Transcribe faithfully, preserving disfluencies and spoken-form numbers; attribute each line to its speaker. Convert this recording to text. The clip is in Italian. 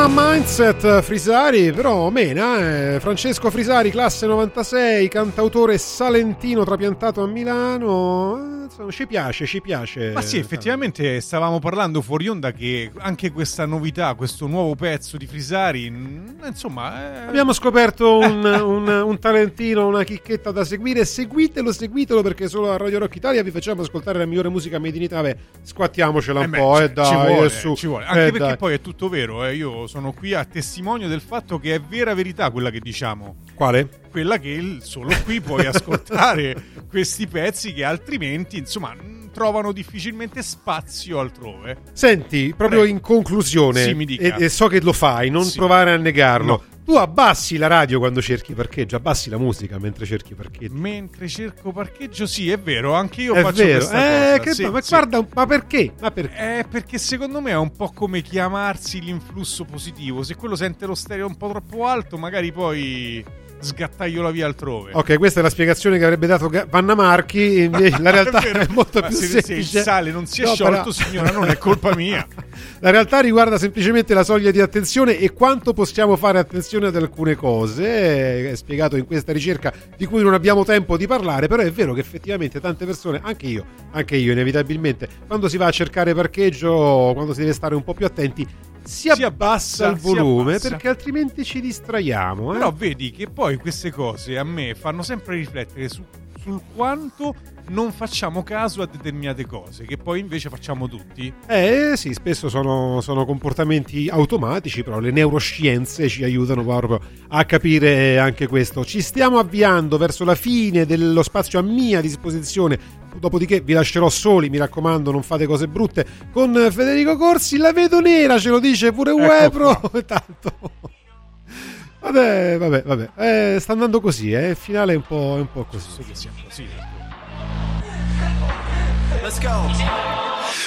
Speaker 1: Mena Mindset Frisari, però Mena, eh, Francesco Frisari, classe novantasei, cantautore salentino trapiantato a Milano, eh, insomma, ci piace, ci piace.
Speaker 2: Ma sì, effettivamente stavamo parlando fuori onda che anche questa novità, questo nuovo pezzo di Frisari, insomma... Eh...
Speaker 1: Abbiamo scoperto un, un, un talentino, una chicchetta da seguire, seguitelo, seguitelo, perché solo a Radio Rock Italia vi facciamo ascoltare la migliore musica made in Italia. Squattiamocela un
Speaker 2: eh beh,
Speaker 1: po',
Speaker 2: ci,
Speaker 1: eh dai,
Speaker 2: ci vuole,
Speaker 1: su.
Speaker 2: ci vuole. Anche
Speaker 1: eh
Speaker 2: perché
Speaker 1: dai.
Speaker 2: poi è tutto vero, eh. Io sono qui a testimonio del fatto che è vera verità quella che diciamo.
Speaker 1: Quale?
Speaker 2: Quella che il, solo qui puoi ascoltare questi pezzi che altrimenti, insomma, trovano difficilmente spazio altrove.
Speaker 1: Senti, proprio
Speaker 2: Prego.
Speaker 1: in conclusione,
Speaker 2: Sì, mi dica.
Speaker 1: e, e so che lo fai, non
Speaker 2: Sì.
Speaker 1: provare a negarlo.
Speaker 2: No.
Speaker 1: Tu abbassi la radio quando cerchi parcheggio, abbassi la musica mentre cerchi parcheggio.
Speaker 2: Mentre cerco parcheggio, sì, è vero, anche io
Speaker 1: È
Speaker 2: faccio
Speaker 1: vero,
Speaker 2: questa
Speaker 1: eh,
Speaker 2: cosa.
Speaker 1: che
Speaker 2: Sì,
Speaker 1: ma
Speaker 2: sì.
Speaker 1: guarda, ma perché? Ma perché?
Speaker 2: Eh, perché secondo me è un po' come chiamarsi l'influsso positivo. Se quello sente lo stereo un po' troppo alto, magari poi sgattagliola via altrove.
Speaker 1: Ok, questa è la spiegazione che avrebbe dato Ga- Vanna Marchi, invece la realtà
Speaker 2: È vero.
Speaker 1: è molto
Speaker 2: Ma
Speaker 1: più
Speaker 2: se,
Speaker 1: semplice.
Speaker 2: se il sale non si è
Speaker 1: No,
Speaker 2: sciolto,
Speaker 1: però-
Speaker 2: signora, non è colpa mia.
Speaker 1: La realtà riguarda semplicemente la soglia di attenzione e quanto possiamo fare attenzione ad alcune cose. È spiegato in questa ricerca di cui non abbiamo tempo di parlare, però è vero che effettivamente tante persone, anche io, anche io inevitabilmente, quando si va a cercare parcheggio, quando si deve stare un po' più attenti, si,
Speaker 2: Si
Speaker 1: abbassa
Speaker 2: abbassa,
Speaker 1: il
Speaker 2: si
Speaker 1: volume,
Speaker 2: abbassa.
Speaker 1: perché altrimenti ci distraiamo. Eh?
Speaker 2: Però vedi che poi queste cose a me fanno sempre riflettere su, sul quanto non facciamo caso a determinate cose che poi invece facciamo tutti.
Speaker 1: Eh sì, spesso sono, sono comportamenti automatici, però le neuroscienze ci aiutano proprio a capire anche questo. Ci stiamo avviando verso la fine dello spazio a mia disposizione, dopodiché vi lascerò soli, mi raccomando, non fate cose brutte, con Federico Corsi. La vedo nera, ce lo dice pure Webro. Tanto... Vabbè, vabbè, vabbè. Eh, sta andando così, eh. Il finale è un po', è un po' così.
Speaker 2: So che sia così.
Speaker 3: Let's go.